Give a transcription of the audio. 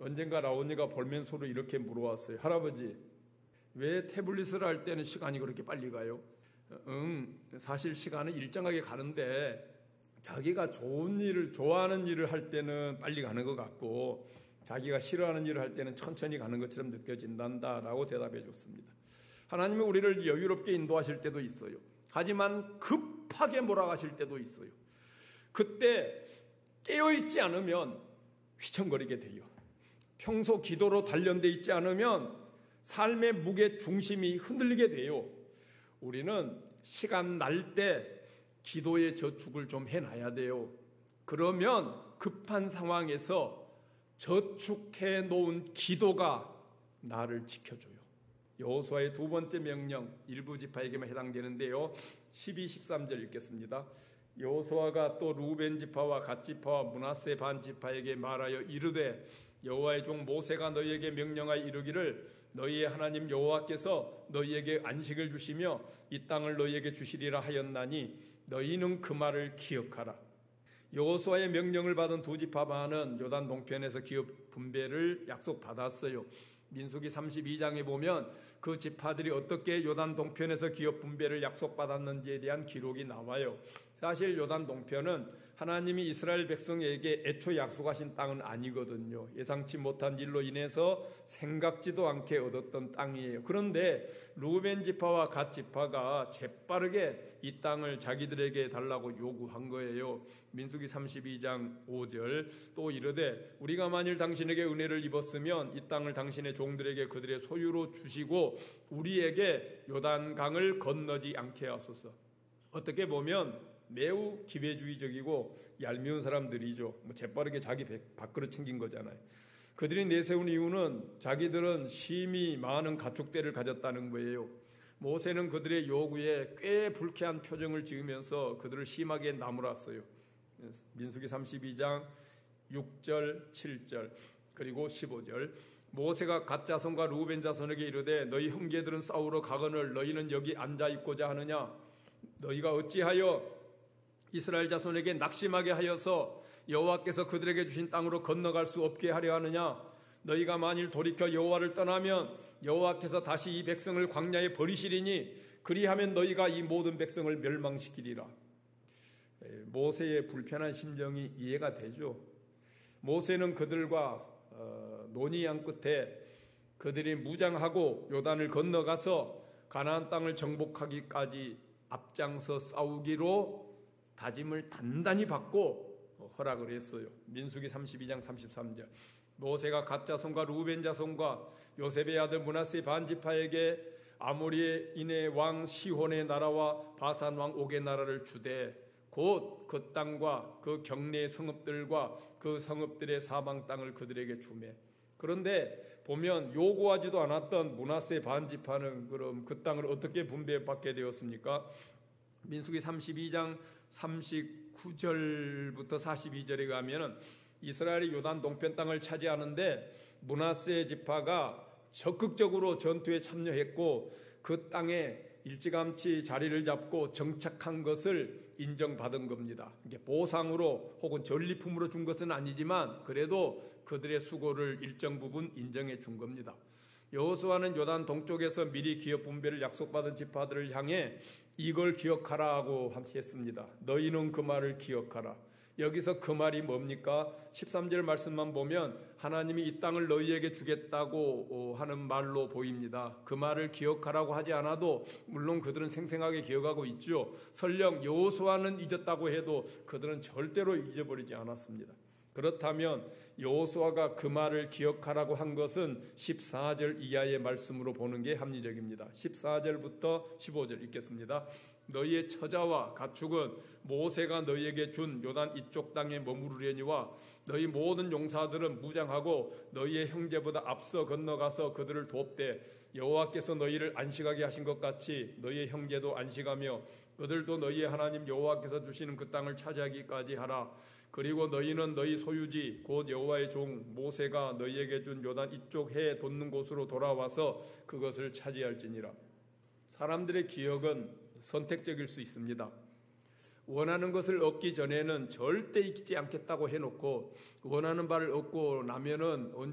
언젠가 라온이가 볼멘소로 이렇게 물어왔어요. 할아버지, 왜 태블릿을 할 때는 시간이 그렇게 빨리 가요? 사실 시간은 일정하게 가는데 자기가 좋은 일을, 좋아하는 일을 할 때는 빨리 가는 것 같고 자기가 싫어하는 일을 할 때는 천천히 가는 것처럼 느껴진단다라고 대답해 줬습니다. 하나님은 우리를 여유롭게 인도하실 때도 있어요. 하지만 급하게 몰아가실 때도 있어요. 그때 깨어있지 않으면 휘청거리게 돼요. 평소 기도로 단련되어 있지 않으면 삶의 무게 중심이 흔들리게 돼요. 우리는 시간 날 때 기도의 저축을 좀 해놔야 돼요. 그러면 급한 상황에서 저축해 놓은 기도가 나를 지켜줘요. 여호수아의 두 번째 명령, 일부 지파에게만 해당되는데요. 12, 13절 읽겠습니다. 여호수아가 또 루벤 지파와 갓 지파와 므낫세 반 지파에게 말하여 이르되 여호와의 종 모세가 너희에게 명령하여 이르기를 너희의 하나님 여호와께서 너희에게 안식을 주시며 이 땅을 너희에게 주시리라 하였나니 너희는 그 말을 기억하라. 여호수아의 명령을 받은 두 지파만은 요단 동편에서 기업 분배를 약속받았어요. 민수기 32장에 보면 그 지파들이 어떻게 요단 동편에서 기업 분배를 약속받았는지에 대한 기록이 나와요. 사실 요단 동편은 하나님이 이스라엘 백성에게 애초 약속하신 땅은 아니거든요. 예상치 못한 일로 인해서 생각지도 않게 얻었던 땅이에요. 그런데 루벤 지파와 갓 지파가 재빠르게 이 땅을 자기들에게 달라고 요구한 거예요. 민수기 32장 5절 또 이르되 우리가 만일 당신에게 은혜를 입었으면 이 땅을 당신의 종들에게 그들의 소유로 주시고 우리에게 요단강을 건너지 않게 하소서. 어떻게 보면 매우 기회주의적이고 얄미운 사람들이죠. 재빠르게 자기 밥그릇 챙긴 거잖아요. 그들이 내세운 이유는 자기들은 심히 많은 가축대를 가졌다는 거예요. 모세는 그들의 요구에 꽤 불쾌한 표정을 지으면서 그들을 심하게 나무랐어요. 민수기 32장 6절, 7절 그리고 15절 모세가 갓 자손과 루벤 자손에게 이르되 너희 형제들은 싸우러 가거늘 너희는 여기 앉아있고자 하느냐? 너희가 어찌하여 이스라엘 자손에게 낙심하게 하여서 여호와께서 그들에게 주신 땅으로 건너갈 수 없게 하려 하느냐? 너희가 만일 돌이켜 여호와를 떠나면 여호와께서 다시 이 백성을 광야에 버리시리니 그리하면 너희가 이 모든 백성을 멸망시키리라. 모세의 불편한 심정이 이해가 되죠. 모세는 그들과 논의한 끝에 그들이 무장하고 요단을 건너가서 가나안 땅을 정복하기까지 앞장서 싸우기로 다짐을 단단히 받고 허락을 했어요. 민수기 32장 33절 모세가 갓 자손과 루벤 자손과 요셉의 아들 므낫세 반 지파에게 아모리인의 왕 시혼의 나라와 바산 왕 옥의 나라를 주되 곧 그 땅과 그 경내의 성읍들과 그 성읍들의 사방 땅을 그들에게 주매. 그런데 보면 요구하지도 않았던 므낫세 반 지파는 그럼 그 땅을 어떻게 분배받게 되었습니까? 민수기 32장 39절부터 42절에 가면은 이스라엘이 요단 동편 땅을 차지하는데 므낫세 지파가 적극적으로 전투에 참여했고 그 땅에 일찌감치 자리를 잡고 정착한 것을 인정받은 겁니다. 이게 보상으로 혹은 전리품으로 준 것은 아니지만 그래도 그들의 수고를 일정 부분 인정해 준 겁니다. 여호수아는 요단 동쪽에서 미리 기업 분배를 약속받은 지파들을 향해 이걸 기억하라고 했습니다. 너희는 그 말을 기억하라. 여기서 그 말이 뭡니까? 13절 말씀만 보면 하나님이 이 땅을 너희에게 주겠다고 하는 말로 보입니다. 그 말을 기억하라고 하지 않아도 물론 그들은 생생하게 기억하고 있죠. 설령 여호수아는 잊었다고 해도 그들은 절대로 잊어버리지 않았습니다. 그렇다면 여호수아가 그 말을 기억하라고 한 것은 14절 이하의 말씀으로 보는 게 합리적입니다. 14절부터 15절 읽겠습니다. 너희의 처자와 가축은 모세가 너희에게 준 요단 이쪽 땅에 머무르려니와 너희 모든 용사들은 무장하고 너희의 형제보다 앞서 건너가서 그들을 돕되 여호와께서 너희를 안식하게 하신 것 같이 너희의 형제도 안식하며 그들도 너희의 하나님 여호와께서 주시는 그 땅을 차지하기까지 하라. 그리고 너희는 너희 소유지 곧 여호와의 종 모세가 너희에게 준 요단 이쪽 해 돋는 곳으로 돌아와서 그것을 차지할지니라. 사람들의 기억은 선택적일 수 있습니다. 원하는 것을 얻기 전에는 절대 잊지 않겠다고 해놓고 원하는 바를 얻고 나면은